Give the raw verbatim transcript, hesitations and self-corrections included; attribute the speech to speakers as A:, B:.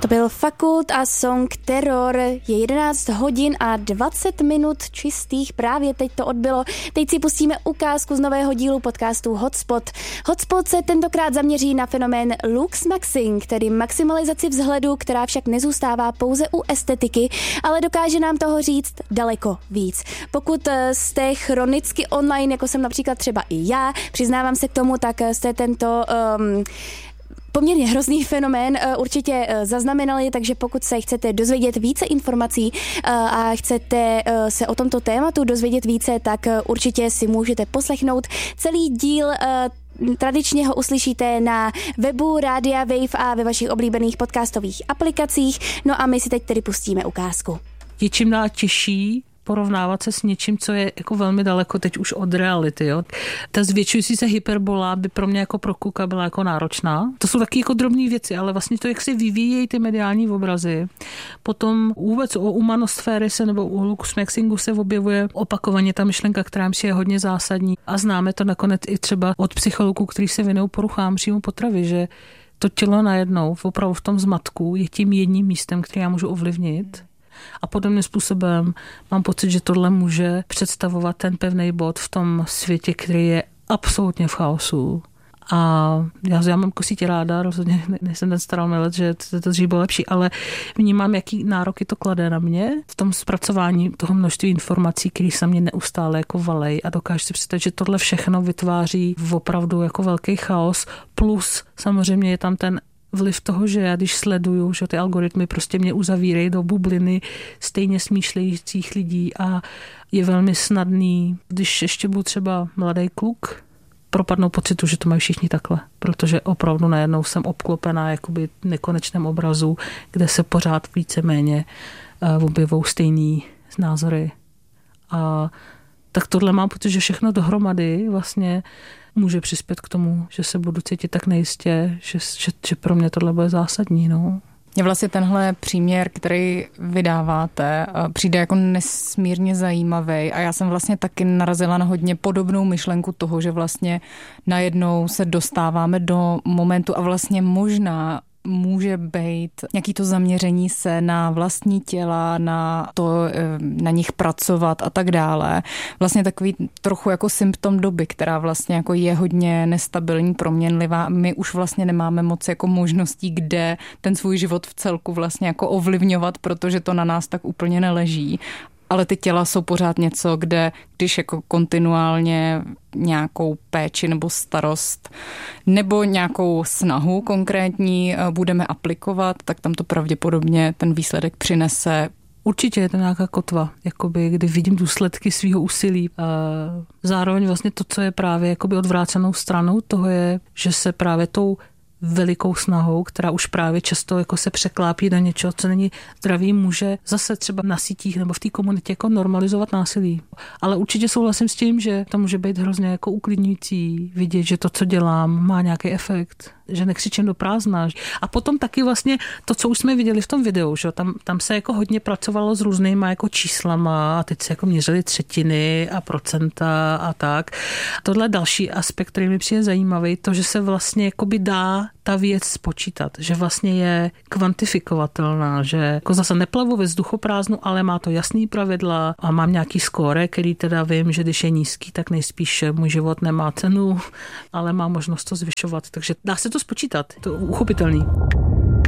A: To byl Fakult a song Terror. Je jedenáct hodin a dvacet minut čistých. Právě teď to odbylo. Teď si pustíme ukázku z nového dílu podcastu Hotspot. Hotspot se tentokrát zaměří na fenomén lux maxing, tedy maximalizaci vzhledu, která však nezůstává pouze u estetiky, ale dokáže nám toho říct daleko víc. Pokud jste chronicky online, jako jsem například třeba i já, přiznávám se k tomu, tak jste tento um, poměrně hrozný fenomén určitě zaznamenali, takže pokud se chcete dozvědět více informací a chcete se o tomto tématu dozvědět více, tak určitě si můžete poslechnout celý díl. Tradičně ho uslyšíte na webu Rádia Wave a ve vašich oblíbených podcastových aplikacích. No a my si teď tedy pustíme ukázku.
B: Je čím dál těžší porovnávat se s něčím, co je jako velmi daleko teď už od reality. Jo. Ta zvětšující se hyperbola by pro mě jako pro kluka byla jako náročná. To jsou taky jako drobné věci, ale vlastně to, jak se vyvíjejí ty mediální obrazy. Potom vůbec o humanosféry se nebo u lux maxingu se objevuje opakovaně ta myšlenka, která mi je hodně zásadní. A známe to nakonec i třeba od psychologů, kteří se věnují poruchám příjmu potravy, že to tělo najednou opravdu v tom zmatku je tím jedním místem, který já můžu ovlivnit. A podobným způsobem mám pocit, že tohle může představovat ten pevný bod v tom světě, který je absolutně v chaosu. A já, já mám kosítě ráda, rozhodně nejsem ten staral milet, že to, to dřív bylo lepší, ale vnímám, jaký nároky to klade na mě v tom zpracování toho množství informací, které se mě neustále jako valej a dokážu si představit, že tohle všechno vytváří opravdu jako velký chaos, plus samozřejmě je tam ten vliv toho, že já když sleduju, že ty algoritmy prostě mě uzavírají do bubliny stejně smýšlejících lidí a je velmi snadný, když ještě budu třeba mladý kluk, propadnou pocitu, že to mají všichni takhle, protože opravdu najednou jsem obklopená jakoby nekonečném obrazu, kde se pořád víceméně uh, objevou stejný názory. A tak tohle mám pocit, že všechno dohromady vlastně může přispět k tomu, že se budu cítit tak nejistě, že, že, že pro mě tohle bude zásadní. No.
C: Mně vlastně tenhle příměr, který vydáváte, přijde jako nesmírně zajímavý a já jsem vlastně taky narazila na hodně podobnou myšlenku toho, že vlastně najednou se dostáváme do momentu a vlastně možná může být nějaký to zaměření se na vlastní těla, na to, na nich pracovat a tak dále. Vlastně takový trochu jako symptom doby, která vlastně jako je hodně nestabilní, proměnlivá. My už vlastně nemáme moc jako možností, kde ten svůj život v celku vlastně jako ovlivňovat, protože to na nás tak úplně neleží. Ale ty těla jsou pořád něco, kde když jako kontinuálně nějakou péči nebo starost nebo nějakou snahu konkrétní budeme aplikovat, tak tam to pravděpodobně ten výsledek přinese.
B: Určitě je to nějaká kotva, jakoby, kdy vidím důsledky svého úsilí. Zároveň vlastně to, co je právě jakoby odvrácenou stranou, toho je, že se právě tou velikou snahou, která už právě často jako se překlápí do něčeho, co není zdravý, může zase třeba na sítích nebo v té komunitě jako normalizovat násilí. Ale určitě souhlasím s tím, že to může být hrozně jako uklidňující vidět, že to, co dělám, má nějaký efekt, že nekřičím do prázdna. A potom taky vlastně to, co už jsme viděli v tom videu, že tam, tam se jako hodně pracovalo s různýma jako číslama a teď se jako měřily třetiny a procenta a tak. Tohle další aspekt, který mi přijde zajímavý, to, že se vlastně jakoby dá ta věc spočítat, že vlastně je kvantifikovatelná, že jako zase neplavu ve vzduchoprázdnu, ale má to jasný pravidla a mám nějaký skóre, který teda vím, že když je nízký, tak nejspíš můj život nemá cenu, ale má možnost to zvyšovat. Takže dá se to spočítat, to je uchopitelný.